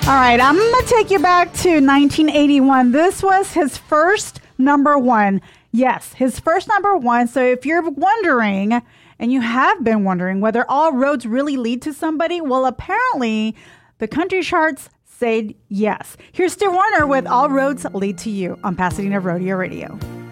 All right, I'm going to take you back to 1981. This was his first number one. Yes, his first number one. So if you're wondering, and you have been wondering whether all roads really lead to somebody, well, apparently the country charts said yes. Here's Stu Warner with All Roads Lead to You on Pasadena Rodeo Radio.